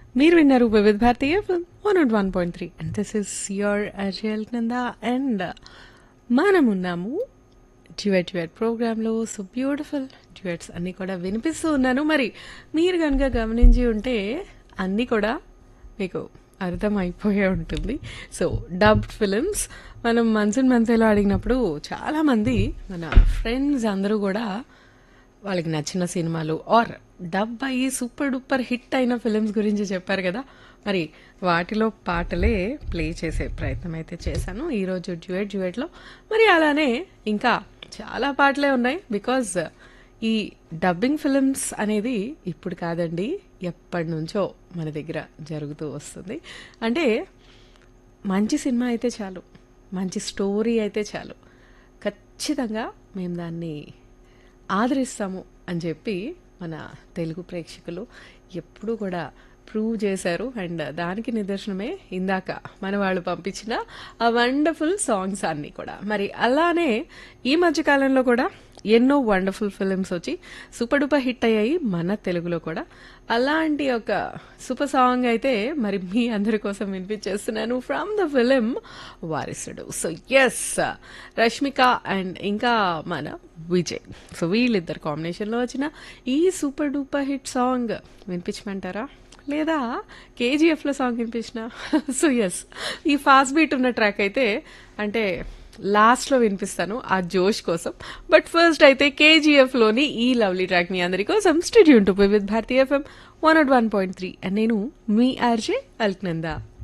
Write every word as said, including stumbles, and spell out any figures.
మీరు విన్నారు వివిధ భారతీయ one not one point three and this is your అజయల్ Nanda and మనమున్నాము duet duet ప్రోగ్రాంలో. So beautiful duets అన్నీ కూడా వినిపిస్తూ ఉన్నాను. మరి మీరు కనుక గమనించి ఉంటే అన్నీ కూడా మీకు అర్థమైపోయే ఉంటుంది. సో డబ్డ్ ఫిలిమ్స్ మనం మన్సూన్ మంతేలో అడిగినప్పుడు చాలామంది మన ఫ్రెండ్స్ అందరూ కూడా వాళ్ళకి నచ్చిన సినిమాలు ఆర్ డబ్ అయ్యి సూపర్ డూపర్ హిట్ అయిన ఫిలిమ్స్ గురించి చెప్పారు కదా. మరి వాటిలో పాటలే ప్లే చేసే ప్రయత్నం అయితే చేశాను ఈరోజు డ్యూయట్ డ్యూయట్లో. మరి అలానే ఇంకా చాలా పాటలే ఉన్నాయి. బికాజ్ ఈ డబ్బింగ్ ఫిలిమ్స్ అనేది ఇప్పుడు కాదండి, ఎప్పటి నుంచో మన దగ్గర జరుగుతూ వస్తుంది. అంటే మంచి సినిమా అయితే చాలు, మంచి స్టోరీ అయితే చాలు, ఖచ్చితంగా మేము దాన్ని ఆదరిస్తాము అని చెప్పి మన తెలుగు ప్రేక్షకులు ఎప్పుడూ కూడా ప్రూవ్ చేశారు. అండ్ దానికి నిదర్శనమే ఇందాక మన వాళ్ళు పంపించిన ఆ వండర్ఫుల్ సాంగ్స్ అన్నీ కూడా. మరి అలానే ఈ మధ్యకాలంలో కూడా ఎన్నో వండర్ఫుల్ ఫిలిమ్స్ వచ్చి సూపర్ డూపర్ హిట్ అయ్యాయి మన తెలుగులో కూడా. అలాంటి ఒక సూపర్ సాంగ్ అయితే మరి మీ అందరి కోసం వినిపించేస్తున్నాను ఫ్రమ్ ద ఫిలిం వారసుడు. సో ఎస్, రష్మిక అండ్ ఇంకా మన విజయ్, సో వీళ్ళిద్దరు కాంబినేషన్లో వచ్చిన ఈ సూపర్ డూపర్ హిట్ సాంగ్ వినిపించమంటారా, లేదా కేజీఎఫ్లో సాంగ్ వినిపించిన? సో ఎస్, ఈ ఫాస్ట్ బీట్ ఉన్న ట్రాక్ అయితే అంటే లాస్ట్లో వినిపిస్తాను ఆ జోష్ కోసం. బట్ ఫస్ట్ అయితే కేజీఎఫ్లోని ఈ లవ్లీ ట్రాక్ మీ అందరి కోసం studio to with Bharatiya FM one not one point three and నేను మీ ఆర్జే అల్క్నందా.